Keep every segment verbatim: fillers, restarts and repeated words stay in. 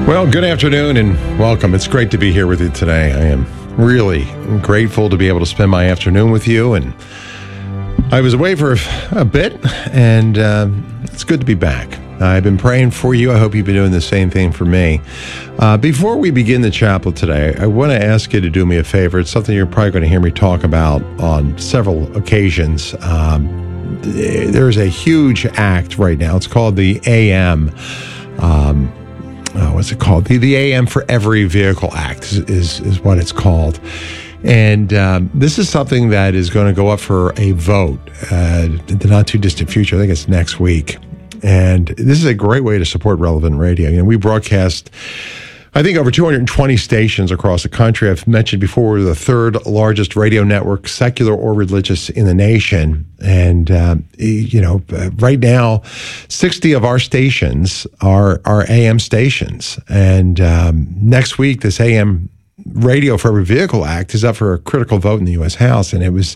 Well, good afternoon and welcome. It's great to be here with you today. I am really grateful to be able to spend my afternoon with you. And I was away for a bit, and uh, it's good to be back. I've been praying for you. I hope you've been doing the same thing for me. Uh, before we begin the chapel today, I want to ask you to do me a favor. It's something you're probably going to hear me talk about on several occasions. Um, there's a huge act right now. It's called the A M. Um, Uh, what's it called? The, the A M for Every Vehicle Act is, is, is what it's called. And um, this is something that is going to go up for a vote uh, in the not too distant future. I think it's next week. And this is a great way to support relevant radio. You know, we broadcast, I think, over two hundred twenty stations across the country. I've mentioned before, we're the third largest radio network, secular or religious, in the nation. And, um, you know, right now, sixty of our stations are, are A M stations. And um, next week, this A M Radio for Every Vehicle Act is up for a critical vote in the U S House. And it was,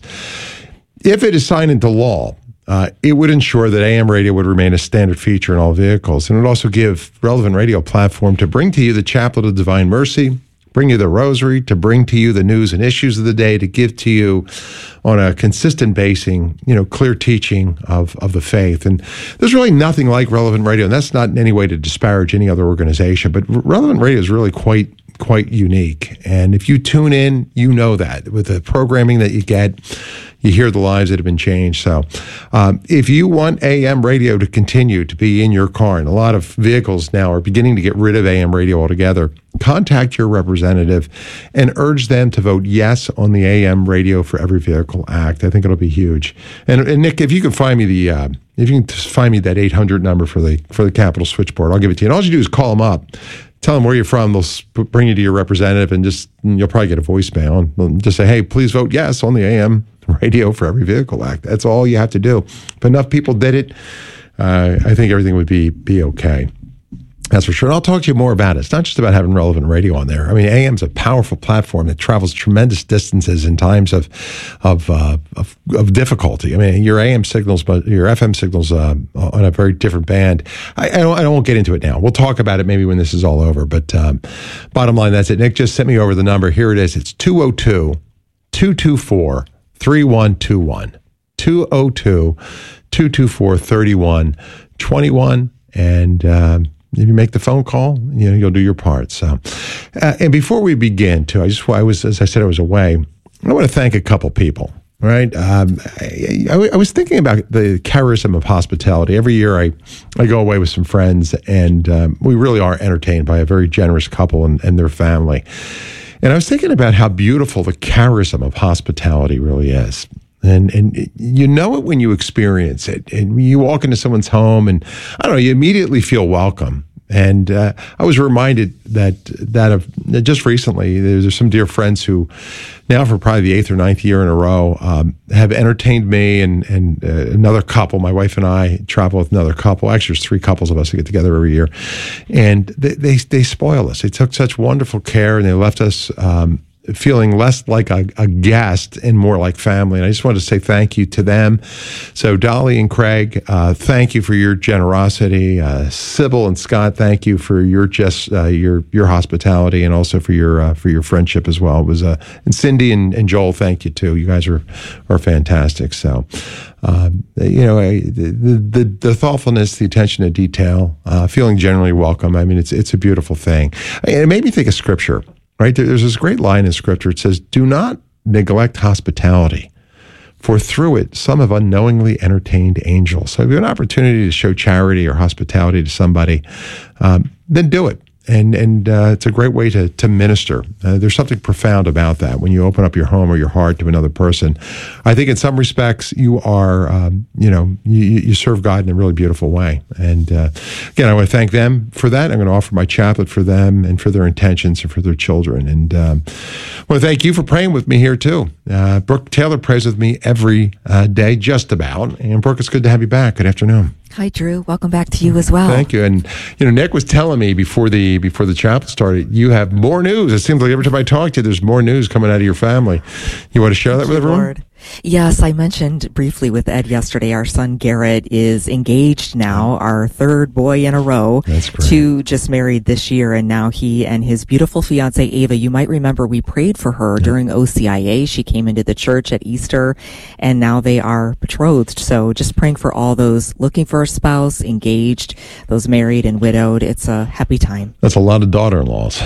if it is signed into law, Uh, it would ensure that A M radio would remain a standard feature in all vehicles. And it would also give relevant radio a platform to bring to you the Chaplet of Divine Mercy, bring you the Rosary, to bring to you the news and issues of the day, to give to you on a consistent basing, you know, clear teaching of, of the faith. And there's really nothing like relevant radio. And that's not in any way to disparage any other organization, but relevant radio is really quite quite unique. And if you tune in, you know that. With the programming that you get, you hear the lives that have been changed. So um, if you want A M radio to continue to be in your car, and a lot of vehicles now are beginning to get rid of A M radio altogether, contact your representative and urge them to vote yes on the A M Radio for Every Vehicle Act. I think it'll be huge. And, and Nick, if you can find me the, uh, if you can just find me that eight hundred number for the for the Capitol switchboard, I'll give it to you. And all you do is call them up. Tell them where you're from. They'll bring you to your representative, and just you'll probably get a voicemail. And just say, hey, please vote yes on the A M Radio for Every Vehicle Act. That's all you have to do. If enough people did it, uh, I think everything would be be okay. That's for sure. And I'll talk to you more about it. It's not just about having relevant radio on there. I mean, A M's a powerful platform that travels tremendous distances in times of of uh, of, of difficulty. I mean, your A M signals, but your F M signals uh, on a very different band. I, I, don't, I won't get into it now. We'll talk about it maybe when this is all over. But um, bottom line, that's it. Nick just sent me over the number. Here it is. It's two oh two, two two four, three one two one. two oh two, two two four, three one two one. And um, if you make the phone call, you know, you'll do your part. So, uh, and before we begin, too, I just, I was, as I said, I was away. I want to thank a couple people, right? Um, I, I, I was thinking about the charism of hospitality. Every year I, I go away with some friends, and um, we really are entertained by a very generous couple and, and their family. And I was thinking about how beautiful the charism of hospitality really is. And and you know it when you experience it. And you walk into someone's home, and I don't know, you immediately feel welcome. And uh, I was reminded that that of just recently, there's some dear friends who now for probably the eighth or ninth year in a row um, have entertained me and and uh, another couple. My wife and I travel with another couple. Actually, there's three couples of us who get together every year, and they they, they spoil us. They took such wonderful care, and they left us Um, feeling less like a, a guest and more like family. And I just wanted to say thank you to them. So Dolly and Craig, uh, thank you for your generosity. Uh, Sybil and Scott, thank you for your just uh, your your hospitality, and also for your uh, for your friendship as well. It was uh, and Cindy and, and Joel, thank you too. You guys are are fantastic. So um, you know, the, the the thoughtfulness, the attention to detail, uh, feeling generally welcome. I mean, it's it's a beautiful thing. And it made me think of Scripture. Right? There's this great line in Scripture. It says, do not neglect hospitality, for through it some have unknowingly entertained angels. So if you have an opportunity to show charity or hospitality to somebody, um, then do it. And and uh, it's a great way to to minister. Uh, there's something profound about that when you open up your home or your heart to another person. I think in some respects you are, um, you know, you, you serve God in a really beautiful way. And uh, again, I want to thank them for that. I'm going to offer my chaplet for them and for their intentions and for their children. And um, I want to thank you for praying with me here too. Uh, Brooke Taylor prays with me every uh, day, just about. And Brooke, it's good to have you back. Good afternoon. Hi, Drew. Welcome back to you as well. Thank you. And, you know, Nick was telling me before the before the chapel started, you have more news. It seems like every time I talk to you, there's more news coming out of your family. You want to share that with everyone? Lord. Yes, I mentioned briefly with Ed yesterday, our son Garrett is engaged now, our third boy in a row. That's great. Two just married this year, and now he and his beautiful fiancee Ava, you might remember we prayed for her yeah. during O C I A. She came into the church at Easter, and now they are betrothed. So just praying for all those looking for a spouse, engaged, those married and widowed. It's a happy time. That's a lot of daughter-in-laws.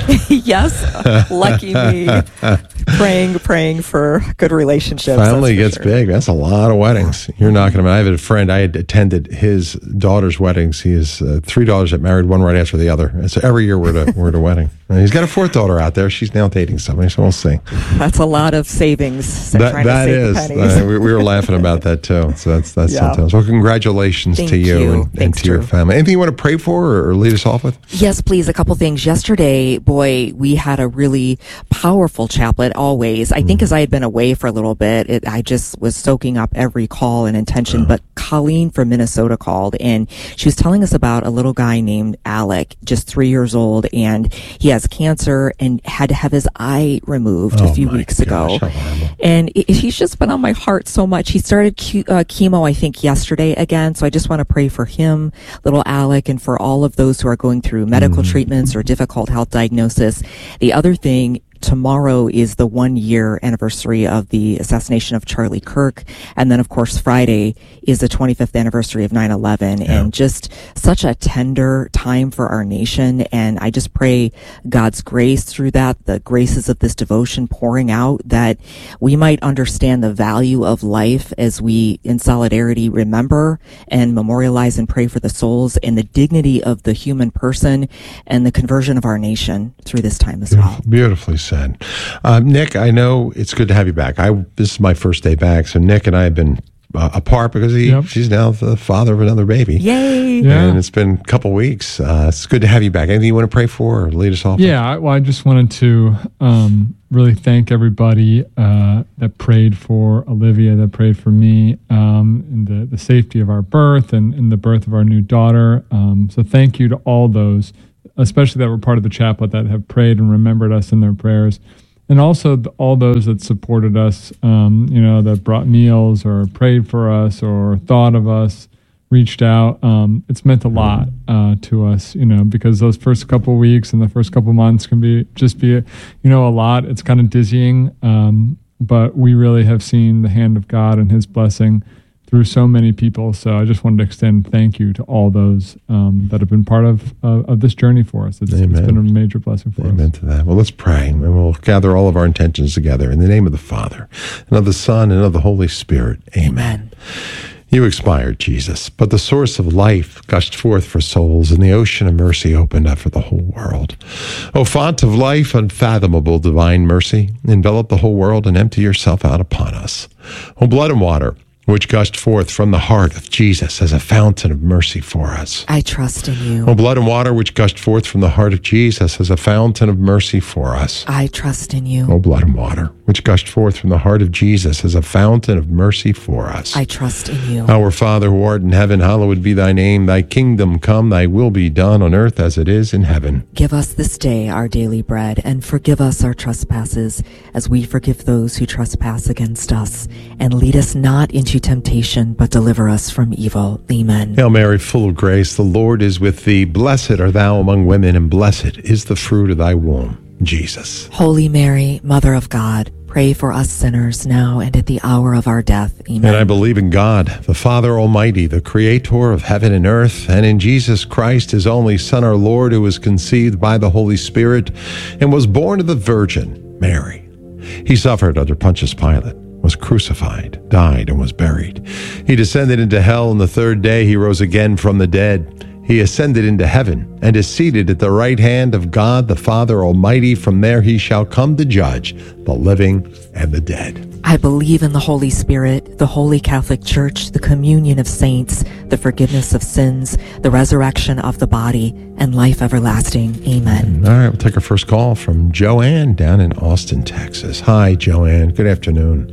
Yes, lucky me. praying, praying for good relationships. Family gets sure. big. That's a lot of weddings. You're not going to. I have a friend. I had attended his daughter's weddings. He has uh, three daughters that married one right after the other. And so every year we're at a, we're at a wedding. And he's got a fourth daughter out there. She's now dating somebody. So we'll see. That's a lot of savings. That, trying that to is. save the pennies. Uh, we, we were laughing about that too. So that's that's yeah. sometimes. Well, congratulations Thank to you, you. and, and Thanks, to your Drew. family. Anything you want to pray for or, or lead us off with? Yes, please. A couple things. Yesterday, boy, we had a really powerful chaplet. Always, I think, mm. as I had been away for a little bit, it, I just was soaking up every call and intention. Oh. But Colleen from Minnesota called, and she was telling us about a little guy named Alec, just three years old, and he has cancer and had to have his eye removed oh a few weeks gosh, ago. And it, he's just been on my heart so much. He started cu- uh, chemo, I think, yesterday again. So I just want to pray for him, little Alec, and for all of those who are going through medical mm. treatments or difficult health diagnosis. The other thing, tomorrow is the one year anniversary of the assassination of Charlie Kirk. And then, of course, Friday is the twenty-fifth anniversary of nine eleven. Yeah. And just such a tender time for our nation. And I just pray God's grace through that, the graces of this devotion pouring out, that we might understand the value of life as we, in solidarity, remember and memorialize and pray for the souls and the dignity of the human person and the conversion of our nation through this time as well. Beautifully said. Um, Nick, I know it's good to have you back. I This is my first day back, so Nick and I have been uh, apart because he yep. she's now the father of another baby. Yay! Yeah. And it's been a couple weeks. Uh, it's good to have you back. Anything you want to pray for or lead us off? Yeah, well, I just wanted to um, really thank everybody uh, that prayed for Olivia, that prayed for me, um, and the, the safety of our birth and, and the birth of our new daughter. Um, so thank you to all those, especially that were part of the chaplet, that have prayed and remembered us in their prayers. And also the, all those that supported us, um, you know, that brought meals or prayed for us or thought of us, reached out. Um, it's meant a lot uh, to us, you know, because those first couple of weeks and the first couple of months can be just be, you know, a lot. It's kind of dizzying, um, but we really have seen the hand of God and his blessing through so many people. So I just wanted to extend thank you to all those um, that have been part of uh, of this journey for us. It's, it's been a major blessing for Amen us. Amen to that. Well, let's pray, and we'll gather all of our intentions together in the name of the Father, and of the Son, and of the Holy Spirit. Amen. Amen. You expired, Jesus, but the source of life gushed forth for souls, and the ocean of mercy opened up for the whole world. O font of life, unfathomable divine mercy, envelop the whole world and empty yourself out upon us. O blood and water, which gushed forth from the heart of Jesus as a fountain of mercy for us. I trust in you. O blood and water, which gushed forth from the heart of Jesus as a fountain of mercy for us. I trust in you. O blood and water, which gushed forth from the heart of Jesus as a fountain of mercy for us. I trust in you. Our Father, who art in heaven, hallowed be thy name. Thy kingdom come, thy will be done on earth as it is in heaven. Give us this day our daily bread, and forgive us our trespasses, as we forgive those who trespass against us. And lead us not into temptation, but deliver us from evil. Amen. Hail Mary, full of grace, the Lord is with thee. Blessed art thou among women, and blessed is the fruit of thy womb, Jesus. Holy Mary, Mother of God, pray for us sinners now and at the hour of our death. Amen. And I believe in God, the Father Almighty, the Creator of heaven and earth, and in Jesus Christ, his only Son, our Lord, who was conceived by the Holy Spirit and was born of the Virgin Mary. He suffered under Pontius Pilate, was crucified, died, and was buried. He descended into hell, and the third day he rose again from the dead. He ascended into heaven and is seated at the right hand of God the Father Almighty. From there he shall come to judge the living and the dead. I believe in the Holy Spirit, the Holy Catholic Church, the communion of saints, the forgiveness of sins, the resurrection of the body, and life everlasting. Amen. All right, we'll take our first call from Joanne down in Austin, Texas. Hi, Joanne. Good afternoon.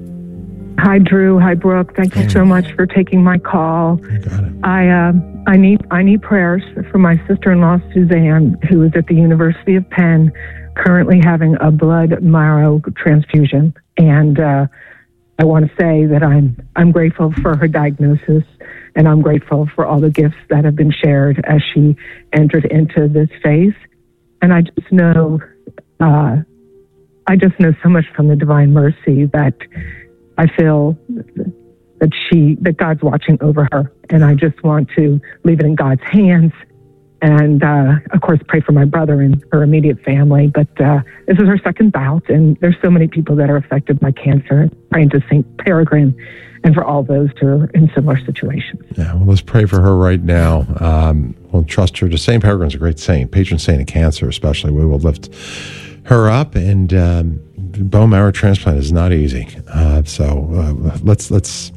Hi, Drew. Hi, Brooke. Thank you so much for taking my call. You got it. I uh, I need I need prayers for my sister-in-law Suzanne, who is at the University of Penn, currently having a blood marrow transfusion, and uh, I want to say that I'm I'm grateful for her diagnosis, and I'm grateful for all the gifts that have been shared as she entered into this phase. And I just know, uh, I just know so much from the divine mercy that I feel that she, that God's watching over her, and I just want to leave it in God's hands. And, uh, of course, pray for my brother and her immediate family. But uh, this is her second bout, and there's so many people that are affected by cancer. Praying to Saint Peregrine and for all those who are in similar situations. Yeah, well, let's pray for her right now. Um, we'll trust her to Saint Peregrine's a great saint, patron saint of cancer especially. We will lift her up, and um, bone marrow transplant is not easy. Uh, so uh, let's let's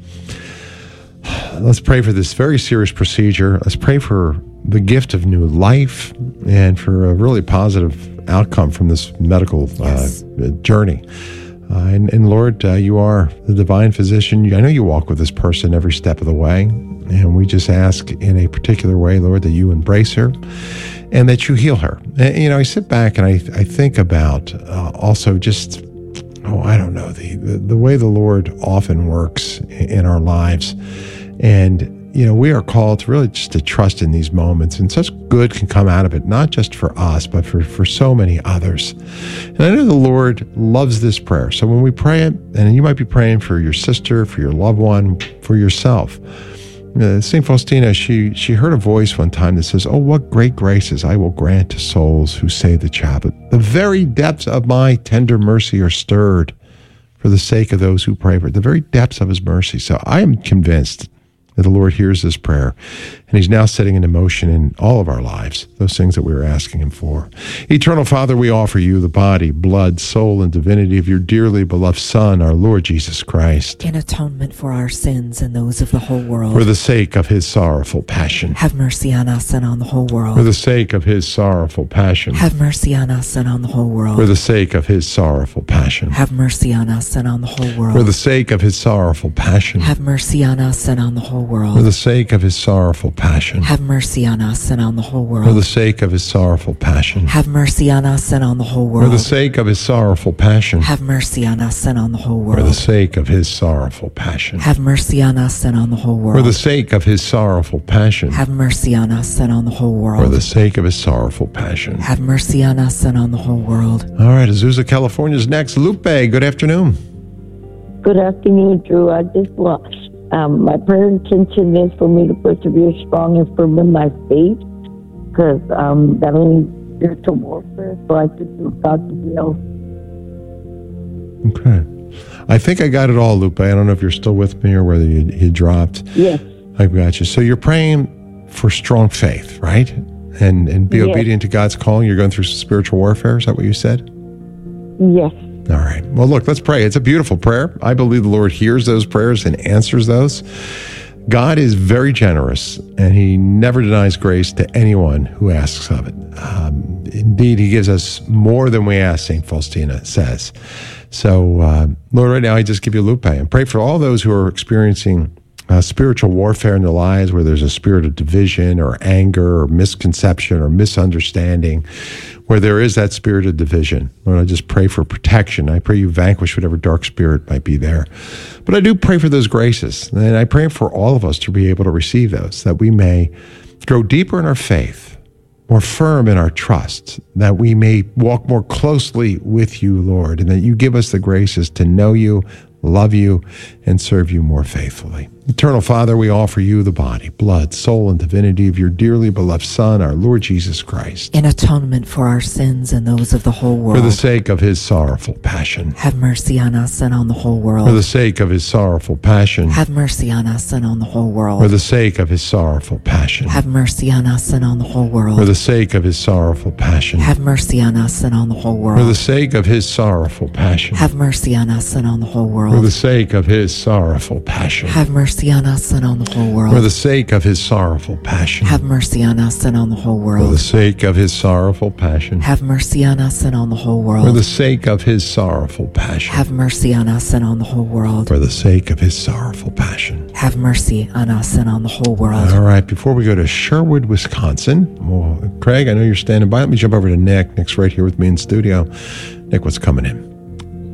let's pray for this very serious procedure. Let's pray for the gift of new life and for a really positive outcome from this medical yes. uh, journey. Uh, and, and Lord, uh, you are the divine physician. I know you walk with this person every step of the way. And we just ask in a particular way, Lord, that you embrace her and that you heal her. And, you know, I sit back and I, I think about uh, also just, oh, I don't know, the, the, the way the Lord often works in our lives. And you know, we are called to really just to trust in these moments, and such good can come out of it, not just for us, but for, for so many others. And I know the Lord loves this prayer. So when we pray it, and you might be praying for your sister, for your loved one, for yourself. Uh, Saint Faustina, she, she heard a voice one time that says, "Oh, what great graces I will grant to souls who say the chaplet. The very depths of my tender mercy are stirred for the sake of those who pray for it." The very depths of his mercy. So I am convinced that the Lord hears this prayer, and he's now setting into motion in all of our lives those things that we were asking him for. Eternal Father, we offer you the body, blood, soul, and divinity of your dearly beloved Son, our Lord Jesus Christ, in atonement for our sins and those of the whole world. For the sake of his sorrowful passion. Have mercy on us and on the whole world. For the sake of his sorrowful passion. Have mercy on us and on the whole world. For the sake of his sorrowful passion. Have mercy on us and on the whole world. For the sake of his sorrowful passion. Have mercy on us and on the whole world. For the sake of his sorrowful passion. Have mercy on us and on the whole world. For the sake of his sorrowful passion. Have mercy on us and on the whole world. For the sake of his sorrowful passion. Have mercy on us and on the whole world. For the sake of his sorrowful passion. Have mercy on us and on the whole world. For the sake of his sorrowful passion. Have mercy on us and on the whole world. For the sake of his sorrowful passion. Have mercy on us and on the whole world. All right, Azusa, California's next. Lupe, good afternoon. Good afternoon, Drew. I just want, um, my prayer intention is for me to persevere strong and firm in my faith, because um, that means spiritual warfare, so I just want God to be able. Okay. I think I got it all, Lupe. I don't know if you're still with me or whether you, you dropped. Yes. I've got you. So you're praying for strong faith, right? And and be yes. obedient to God's calling. You're going through some spiritual warfare. Is that what you said? Yes. All right. Well, look, let's pray. It's a beautiful prayer. I believe the Lord hears those prayers and answers those. God is very generous, and he never denies grace to anyone who asks of it. Um, indeed, he gives us more than we ask, Saint Faustina says. So, uh, Lord, right now I just give you Lupe and pray for all those who are experiencing uh, spiritual warfare in their lives, where there's a spirit of division or anger or misconception or misunderstanding, where there is that spirit of division. Lord, I just pray for protection. I pray you vanquish whatever dark spirit might be there. But I do pray for those graces, and I pray for all of us to be able to receive those, that we may grow deeper in our faith, more firm in our trust, that we may walk more closely with you, Lord, and that you give us the graces to know you, love you, and serve you more faithfully. Eternal Father, we offer you the body, blood, soul, and divinity of your dearly beloved Son, our Lord Jesus Christ, in atonement for our sins and those of the whole world. For the sake of his sorrowful passion. Have mercy on us and on the whole world. For the sake of his sorrowful passion. Have mercy on us and on the whole world. For the sake of his sorrowful passion. Have mercy on us and on the whole world. For the sake of his sorrowful passion. Have mercy on us and on the whole world. For the sake of his sorrowful passion. Have mercy on us and on the whole world. For the sake of his sorrowful passion. Have mercy on us and on the whole world. For the sake of his sorrowful passion. Have mercy on us and on the whole world. For the sake of his sorrowful passion. Have mercy on us and on the whole world. For the sake of his sorrowful passion. Have mercy on us and on the whole world. For the sake of his sorrowful passion. Have mercy on us and on the whole world. All right, before we go to Sherwood, Wisconsin, well, Craig, I know you're standing by. Let me jump over to Nick. Nick's right here with me in studio. Nick, what's coming in?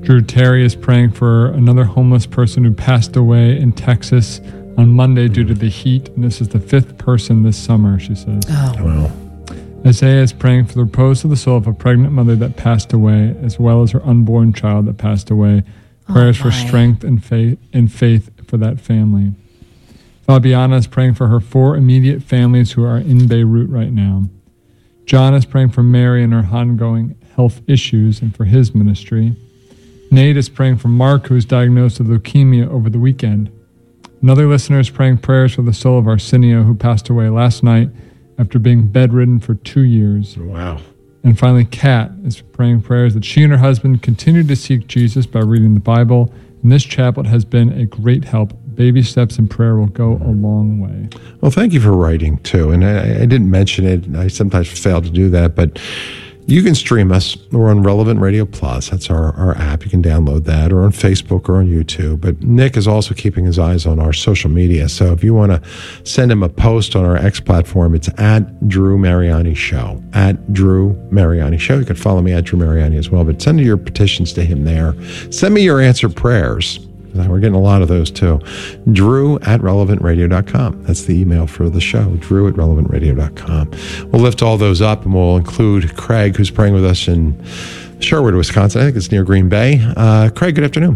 Drew Terry is praying for another homeless person who passed away in Texas on Monday due to the heat. And this is the fifth person this summer, she says. Oh. Wow. Isaiah is praying for the repose of the soul of a pregnant mother that passed away, as well as her unborn child that passed away. Prayers oh for strength and faith, and faith for that family. Fabiana is praying for her four immediate families who are in Beirut right now. John is praying for Mary and her ongoing health issues and for his ministry. Nate is praying for Mark, who was diagnosed with leukemia over the weekend. Another listener is praying prayers for the soul of Arsenio, who passed away last night after being bedridden for two years. Wow. And finally, Kat is praying prayers that she and her husband continue to seek Jesus by reading the Bible. And this chaplet has been a great help. Baby steps in prayer will go a long way. Well, thank you for writing, too. And I, I didn't mention it. I sometimes fail to do that, but you can stream us. We're on Relevant Radio Plus. That's our, our app. You can download that, or on Facebook or on YouTube. But Nick is also keeping his eyes on our social media. So if you want to send him a post on our X platform, it's at Drew Mariani Show. At Drew Mariani Show. You can follow me at Drew Mariani as well. But send your petitions to him there. Send me your answered prayers. We're getting a lot of those too. Drew at relevant radio dot com. That's the email for the show. Drew at relevant radio dot com. We'll lift all those up, and we'll include Craig, who's praying with us in Sherwood, Wisconsin. I think it's near Green Bay. Uh, Craig, good afternoon.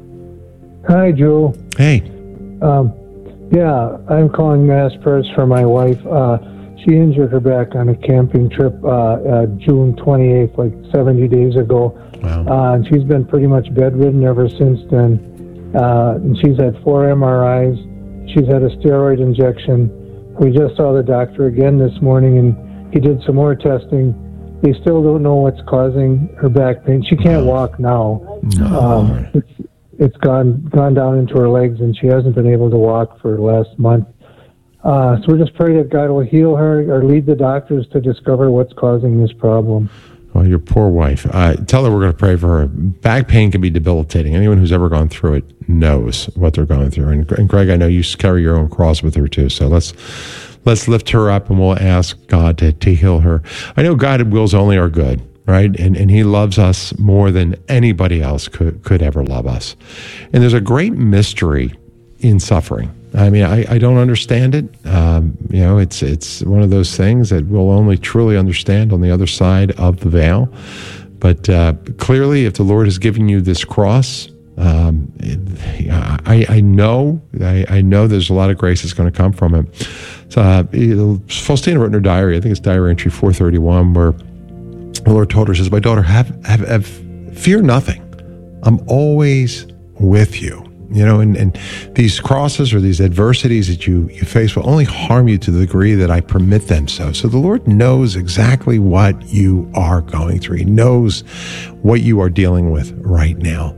Hi, Joe. Hey. Um, yeah, I'm calling mass prayers for my wife. Uh, she injured her back on a camping trip uh, uh, June twenty-eighth, like seventy days ago. Wow. Uh, and she's been pretty much bedridden ever since then. Uh, and she's had four M R Is. She's had a steroid injection. We just saw the doctor again this morning, and he did some more testing. They still don't know what's causing her back pain. She can't walk now. No. Um, it's, it's gone gone down into her legs, and she hasn't been able to walk for the last month. Uh, so we're just praying that God will heal her or lead the doctors to discover what's causing this problem. Well, your poor wife. Uh, tell her we're going to pray for her. Back pain can be debilitating. Anyone who's ever gone through it knows what they're going through. And, and Greg, I know you carry your own cross with her too. So let's let's lift her up, and we'll ask God to, to heal her. I know God wills only our good, right? And and He loves us more than anybody else could could ever love us. And there's a great mystery in suffering. I mean, I, I don't understand it. Um, you know, it's it's one of those things that we'll only truly understand on the other side of the veil. But uh, clearly, if the Lord has given you this cross, um, it, I, I know I, I know there's a lot of grace that's going to come from it. So, uh, Faustina wrote in her diary, I think it's diary entry four thirty-one, where the Lord told her, says, "My daughter, have, have, have fear nothing. I'm always with you." You know, and, and these crosses or these adversities that you, you face will only harm you to the degree that I permit them so. So the Lord knows exactly what you are going through. He knows what you are dealing with right now.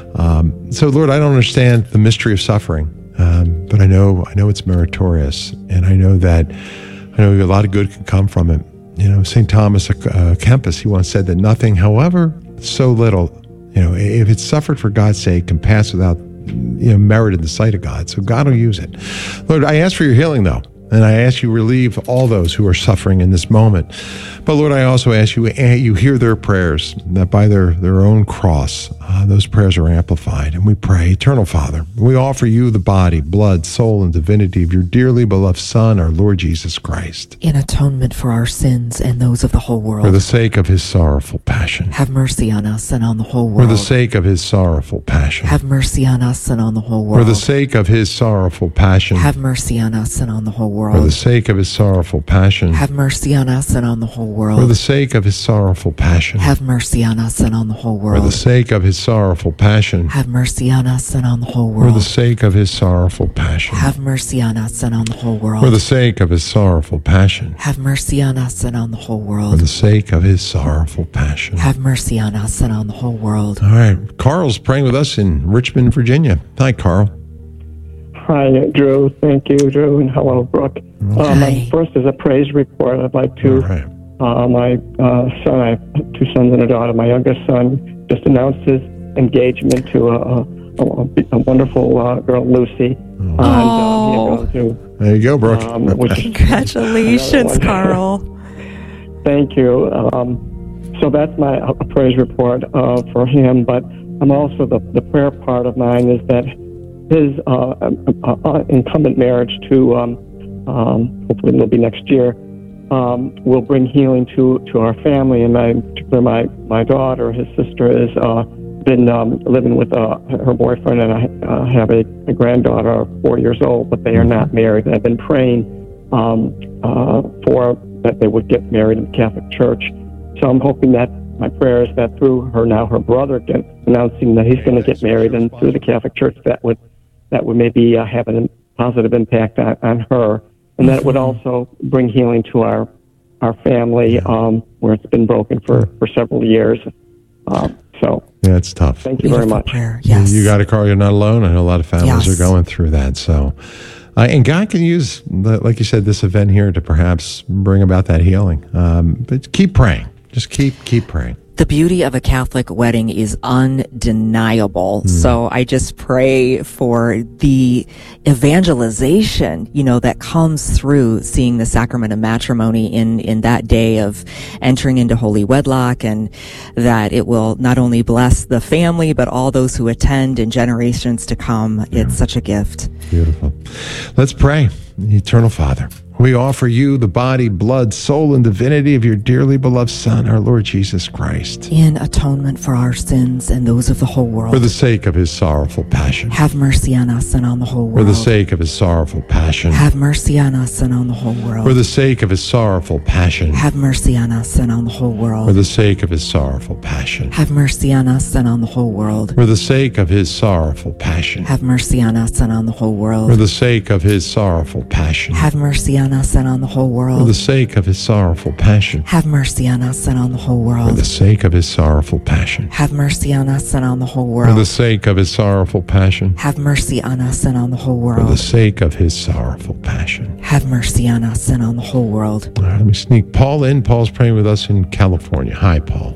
Um, so, Lord, I don't understand the mystery of suffering, um, but I know I know it's meritorious, and I know that I know a lot of good can come from it. You know, Saint Thomas uh, Kempis, he once said that nothing, however so little, you know, if it's suffered for God's sake, can pass without you know, merit in the sight of God. So God will use it. Lord, I ask for your healing, though. And I ask you relieve all those who are suffering in this moment. But Lord, I also ask you, you hear their prayers, that by their, their own cross, uh, those prayers are amplified. And we pray, Eternal Father, we offer you the body, blood, soul, and divinity of your dearly beloved Son, our Lord Jesus Christ. In atonement for our sins and those of the whole world. For the sake of his sorrowful passion. Have mercy on us and on the whole world. For the sake of his sorrowful passion. Have mercy on us and on the whole world. For the sake of his sorrowful passion. Have mercy on us and on the whole world. For the sake of his sorrowful passion. Have mercy on us and on the whole world. For the sake of his sorrowful passion. Have mercy on us and on the whole world. For the sake of his sorrowful passion. Have mercy on us and on the whole world. For the sake of his sorrowful passion. Have mercy on us and on the whole world. For the sake of his sorrowful passion. Have mercy on us and on the whole world. For the sake of his sorrowful passion. Have mercy on us and on the whole world. All right. Carl's praying with us in Richmond, Virginia. Hi, Carl. Hi, Drew. Thank you, Drew, and hello, Brooke. Hi. Um, first is a praise report. I'd like to, Right. uh, my uh, son, I have two sons and a daughter. My youngest son just announced his engagement to a, a, a wonderful uh, girl, Lucy. And Oh. um, he goes to, There you go, Brooke. um, which is Congratulations, another one. Carl. Thank you. Um, so that's my uh, praise report uh, for him. But I'm also, the, the prayer part of mine is that his uh, uh, uh, incumbent marriage to, um, um, hopefully it'll be next year, um, will bring healing to, to our family. And my, particularly my, my daughter, his sister, has uh, been um, living with uh, her boyfriend, and I uh, have a, a granddaughter, four years old, but they are not married. And I've been praying um, uh, for that they would get married in the Catholic Church. So I'm hoping that my prayer is that through her, now her brother, get, announcing that he's going to get married, and through the Catholic Church, that would that would maybe uh, have a positive impact on, on her, and that it would also bring healing to our our family, um, where it's been broken for, for several years. Um, so yeah, it's tough. Thank you very much. Prayer. Yes. You got it, Carl. You're not alone. I know a lot of families Yes. are going through that. So, uh, and God can use, the, like you said, this event here to perhaps bring about that healing. Um, but keep praying. Just keep keep praying. The beauty of a Catholic wedding is undeniable. Mm. So I just pray for the evangelization, you know, that comes through seeing the sacrament of matrimony in, in that day of entering into holy wedlock, and that it will not only bless the family, but all those who attend in generations to come. Yeah. It's such a gift. Beautiful. Let's pray. Eternal Father, we offer you the body, blood, soul, and divinity of your dearly beloved Son, our Lord Jesus Christ, in atonement for our sins and those of the whole world. For the sake of his sorrowful passion. Have mercy on us and on the whole world. For the sake of his sorrowful passion. Have mercy on us and on the whole world. For the sake of his sorrowful passion. Have mercy on us and on the whole world. For the sake of his sorrowful passion. Have mercy on us and on the whole world. For the sake of his sorrowful passion. Have mercy on us and on the whole world. For the sake of his sorrowful passion. Have mercy on us and on the whole world. For the sake of his sorrowful passion. Have mercy on us and on the whole world. For the sake of his sorrowful passion. Have mercy on us and on the whole world. For the sake of his sorrowful passion. Have mercy on us and on the whole world. For the sake of his sorrowful passion. Have mercy on us and on the whole world. All right, let me sneak Paul in. Paul's praying with us in California. Hi, Paul.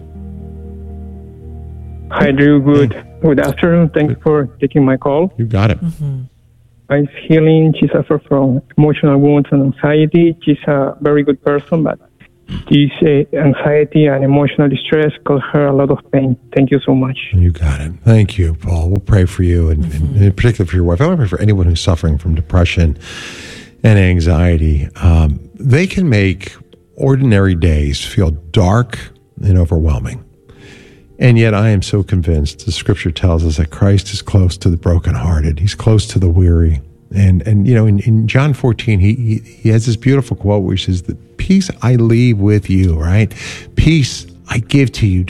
Hi, Drew. Good, good afternoon. Thanks for taking my call. You got it. Mm-hmm. I'm healing. She suffers from emotional wounds and anxiety. She's a very good person, but this uh, anxiety and emotional distress cause her a lot of pain. Thank you so much. You got it. Thank you, Paul. We'll pray for you, and, mm-hmm. and in particular for your wife. I want to pray for anyone who's suffering from depression and anxiety. Um, they can make ordinary days feel dark and overwhelming. And yet I am so convinced, the scripture tells us that Christ is close to the brokenhearted. He's close to the weary. And, and you know, in, in John fourteen, he, he he has this beautiful quote where he says, "The peace I leave with you," right? Peace I give to you.